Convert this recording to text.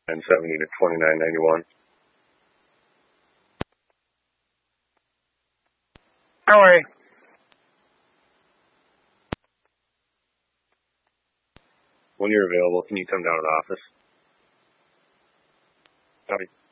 1070 to 2991. How are you? When you're available, can you come down to the office? Copy.